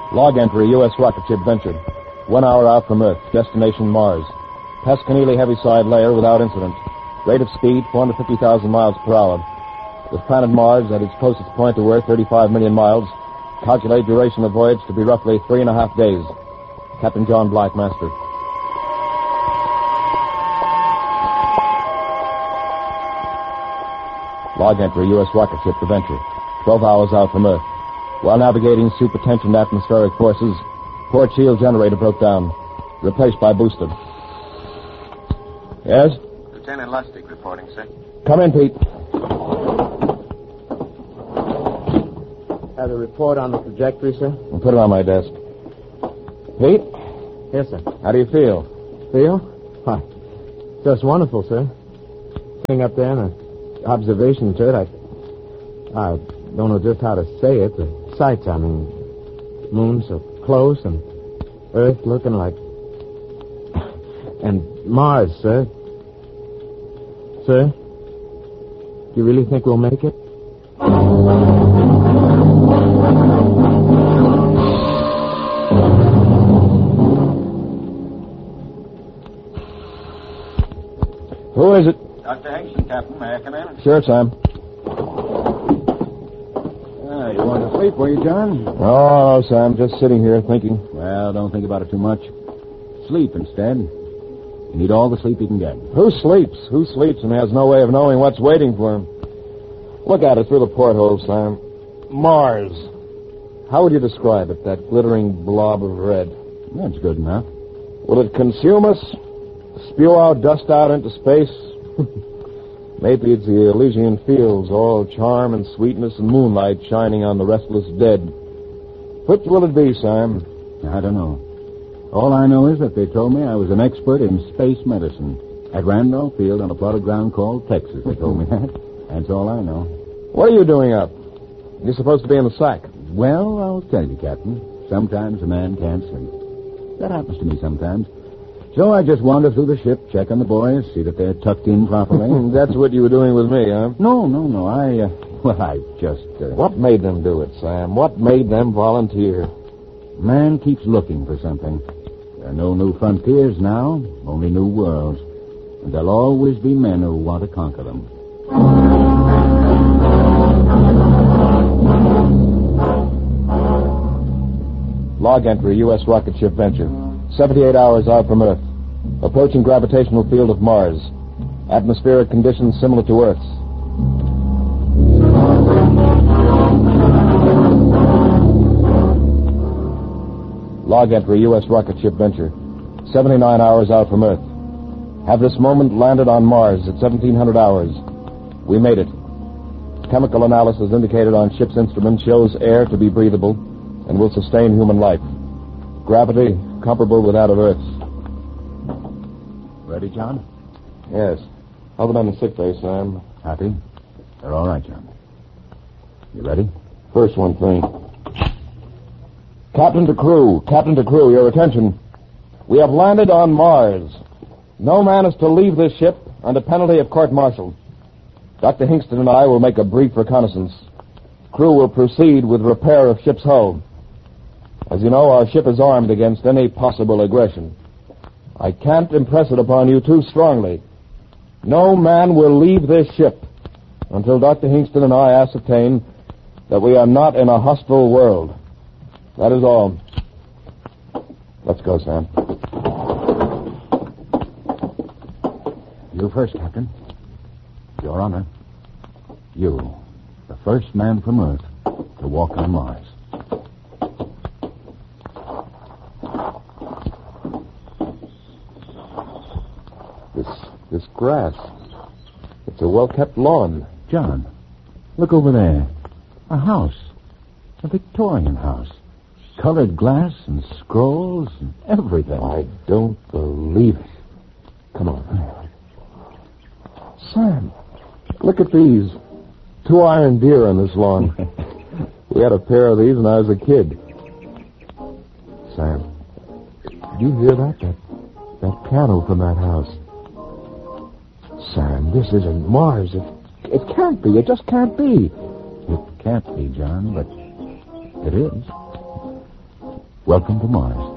Log entry, U.S. rocket ship Venture. 1 hour out from Earth. Destination Mars. Past Keneally Heaviside layer without incident. Rate of speed, 450,000 miles per hour. With planet Mars at its closest point to Earth, 35 million miles. Calculate duration of voyage to be roughly 3.5 days. Captain John Black, master. Log entry, U.S. rocket ship Venture. 12 hours out from Earth. While navigating supertension atmospheric forces, port shield generator broke down. Replaced by booster. Yes? Lieutenant Lustig reporting, sir. Come in, Pete. Have a report on the trajectory, sir? I'll put it on my desk. Pete? Yes, sir. How do you feel? Feel? Why, just wonderful, sir. Sitting up there in an observation turret, I don't know just how to say it. The sights, I mean. Moon so close and Earth looking like... And Mars, sir. Sir? Do you really think we'll make it? Who is it? Dr. Hingston, Captain. May I come in? Sure, Sam. You want to sleep, were you, John? Oh, no, Sam. Just sitting here thinking. Well, don't think about it too much. Sleep instead. You need all the sleep you can get. Who sleeps? Who sleeps and has no way of knowing what's waiting for him? Look at it through the porthole, Sam. Mars. How would you describe it, that glittering blob of red? That's good enough. Will it consume us? Spew our dust out into space? Maybe it's the Elysian fields, all charm and sweetness and moonlight shining on the restless dead. Which will it be, Sam? I don't know. All I know is that they told me I was an expert in space medicine. At Randolph Field on a plot of ground called Texas, they told me that. That's all I know. What are you doing up? You're supposed to be in the sack. Well, I'll tell you, Captain. Sometimes a man can't sleep. That happens to me sometimes. So I just wander through the ship, check on the boys, see that they're tucked in properly. That's what you were doing with me, huh? No. I just... What made them do it, Sam? What made them volunteer? Man keeps looking for something. There are no new frontiers now, only new worlds. And there'll always be men who want to conquer them. Log entry, U.S. rocket ship Venture. 78 hours out from Earth. Approaching gravitational field of Mars. Atmospheric conditions similar to Earth's. Log entry, U.S. rocket ship Venture. 79 hours out from Earth. Have this moment landed on Mars at 1700 hours. We made it. Chemical analysis indicated on ship's instruments shows air to be breathable and will sustain human life. Gravity comparable with that of Earth's. Ready, John? Yes. How about on the sick bay, Sam? Happy? They're all right, John. You ready? First one thing. Captain to crew, your attention. We have landed on Mars. No man is to leave this ship under penalty of court-martial. Dr. Hingston and I will make a brief reconnaissance. Crew will proceed with repair of ship's hull. As you know, our ship is armed against any possible aggression. I can't impress it upon you too strongly. No man will leave this ship until Dr. Hingston and I ascertain that we are not in a hostile world. That is all. Let's go, Sam. You first, Captain. Your Honor. You, the first man from Earth to walk on Mars. This grass. It's a well-kept lawn. John, look over there. A house. A Victorian house. Colored glass and scrolls and everything. I don't believe it. Come on. Sam, look at these. 2 iron deer on this lawn. We had a pair of these when I was a kid. Sam, did you hear that? That piano from that house. Sam, this isn't Mars. It can't be. It just can't be. It can't be, John, but it is. Welcome to Mars.